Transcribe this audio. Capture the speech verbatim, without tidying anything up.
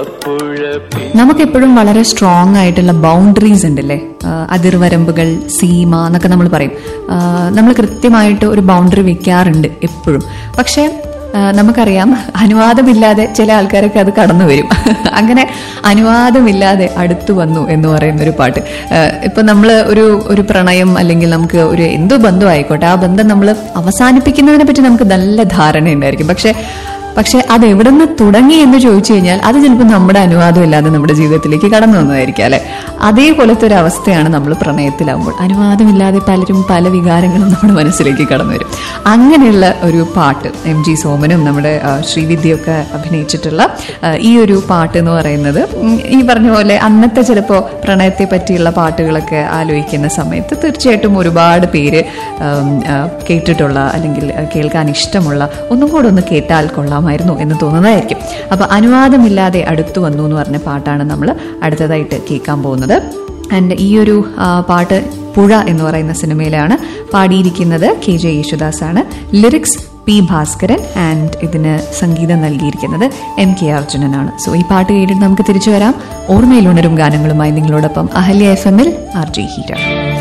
നമുക്കെപ്പോഴും വളരെ സ്ട്രോങ് ആയിട്ടുള്ള ബൗണ്ടറീസ് ഉണ്ടല്ലേ, അതിർവരമ്പുകൾ, സീമ എന്നൊക്കെ നമ്മൾ പറയും. നമ്മൾ കൃത്യമായിട്ട് ഒരു ബൗണ്ടറി വെക്കാറുണ്ട് എപ്പോഴും. പക്ഷെ നമുക്കറിയാം, അനുവാദമില്ലാതെ ചില ആൾക്കാരൊക്കെ അത് കടന്നു വരും. അങ്ങനെ അനുവാദമില്ലാതെ അടുത്തു വന്നു എന്ന് പറയുന്ന ഒരു പാട്ട്. ഇപ്പൊ നമ്മൾ ഒരു ഒരു പ്രണയം അല്ലെങ്കിൽ നമുക്ക് ഒരു എന്തോ ബന്ധം ആയിക്കോട്ടെ, ആ ബന്ധം നമ്മൾ അവസാനിപ്പിക്കുന്നതിനെ പറ്റി നമുക്ക് നല്ല ധാരണ ഉണ്ടായിരിക്കും. പക്ഷെ പക്ഷെ അത് എവിടെ നിന്ന് തുടങ്ങി എന്ന് ചോദിച്ചു കഴിഞ്ഞാൽ അത് ചിലപ്പോൾ നമ്മുടെ അനുവാദം ഇല്ലാതെ നമ്മുടെ ജീവിതത്തിലേക്ക് കടന്നു വന്നതായിരിക്കും അല്ലെ. അതേപോലത്തെ ഒരു അവസ്ഥയാണ് നമ്മൾ പ്രണയത്തിലാവുമ്പോൾ. അനുവാദമില്ലാതെ പലരും പല വികാരങ്ങളും നമ്മുടെ മനസ്സിലേക്ക് കടന്നു വരും. അങ്ങനെയുള്ള ഒരു പാട്ട് എം ജി സോമനും നമ്മുടെ ശ്രീവിദ്യയൊക്കെ അഭിനയിച്ചിട്ടുള്ള ഈ ഒരു പാട്ട് എന്ന് പറയുന്നത്, ഈ പറഞ്ഞ പോലെ അന്നത്തെ ചിലപ്പോൾ പ്രണയത്തെ പറ്റിയുള്ള പാട്ടുകളൊക്കെ ആലോചിക്കുന്ന സമയത്ത് തീർച്ചയായിട്ടും ഒരുപാട് പേര് കേട്ടിട്ടുള്ള അല്ലെങ്കിൽ കേൾക്കാൻ ഇഷ്ടമുള്ള, ഒന്നും കൂടെ ഒന്ന് കേട്ടാൽ കൊള്ളാം ായിരുന്നു എന്ന് തോന്നുന്നതായിരിക്കും. അപ്പൊ അനുവാദമില്ലാതെ അടുത്തു വന്നു എന്ന് പറഞ്ഞ പാട്ടാണ് നമ്മൾ അടുത്തതായിട്ട് കേൾക്കാൻ പോകുന്നത്. ആൻഡ് ഈ ഒരു പാട്ട് പുഴ എന്ന് പറയുന്ന സിനിമയിലാണ് പാടിയിരിക്കുന്നത്. കെ ജെ യേശുദാസ് ആണ്. Lyrics P Bhaskaran. ആൻഡ് ഇതിന് സംഗീതം നൽകിയിരിക്കുന്നത് എം കെ അർജുനനാണ്. സോ ഈ പാട്ട് കേട്ടിട്ട് നമുക്ക് തിരിച്ചു വരാം. ഓർമ്മയിലുണരും ഗാനങ്ങളുമായി നിങ്ങളോടൊപ്പം അഹല്യ എഫ് എമ്മിൽ ആർ ജെ ഹീര.